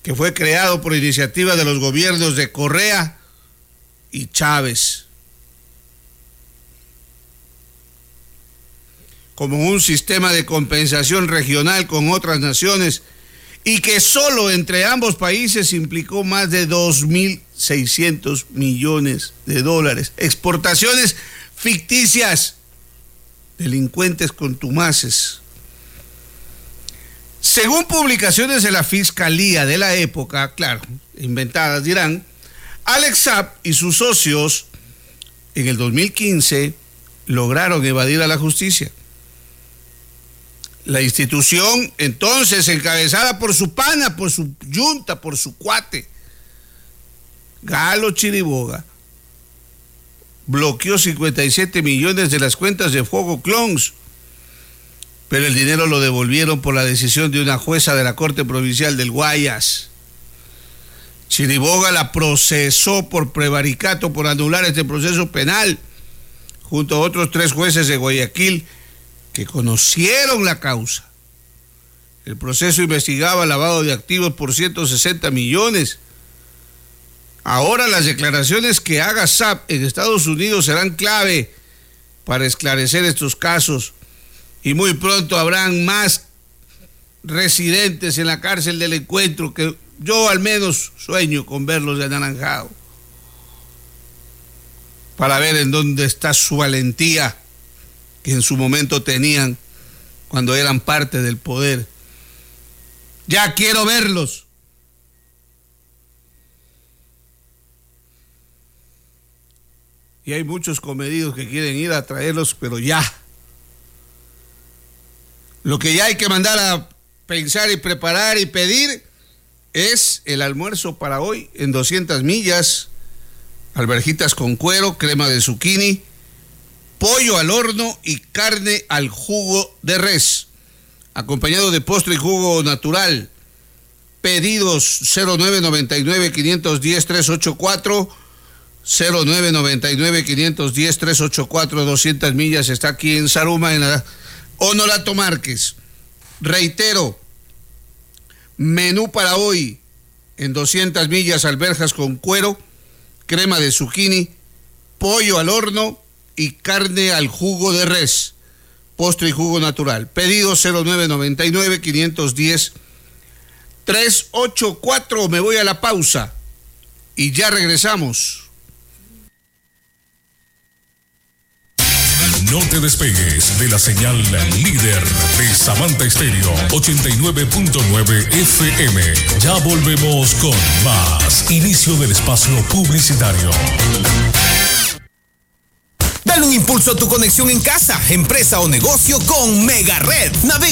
que fue creado por iniciativa de los gobiernos de Correa y Chávez, como un sistema de compensación regional con otras naciones y que solo entre ambos países implicó más de 2.600 millones de dólares. Exportaciones ficticias, delincuentes contumaces. Según publicaciones de la Fiscalía de la época, claro, inventadas dirán, Alex Saab y sus socios en el 2015 lograron evadir a la justicia. La institución, entonces encabezada por su pana, por su yunta, por su cuate, Galo Chiriboga, bloqueó 57 millones de las cuentas de Fuego Clones, pero el dinero lo devolvieron por la decisión de una jueza de la Corte Provincial del Guayas. Chiriboga la procesó por prevaricato por anular este proceso penal, junto a otros 3 jueces de Guayaquil que conocieron la causa. El proceso investigaba lavado de activos por 160 millones. Ahora las declaraciones que haga Saab en Estados Unidos serán clave para esclarecer estos casos y muy pronto habrán más residentes en la cárcel del Encuentro, que yo al menos sueño con verlos de anaranjado, para ver en dónde está su valentía que en su momento tenían cuando eran parte del poder. Ya quiero verlos. Y hay muchos comedidos que quieren ir a traerlos, pero ya. Lo que ya hay que mandar a pensar y preparar y pedir es el almuerzo para hoy en 200 millas, alverjitas con cuero, crema de zucchini, pollo al horno y carne al jugo de res, acompañado de postre y jugo natural. Pedidos 0999-510-384, 0999-510-384, 200 millas, está aquí en Zaruma, en la Honorato Márquez. Reitero, menú para hoy en 200 millas, alberjas con cuero, crema de zucchini, pollo al horno y carne al jugo de res, postre y jugo natural. Pedido 0999-510-384. Me voy a la pausa y ya regresamos. No te despegues de la señal líder de Samantha Estéreo 89.9 FM. Ya volvemos con más. Inicio del espacio publicitario. Dale un impulso a tu conexión en casa, empresa o negocio con Megared. Navega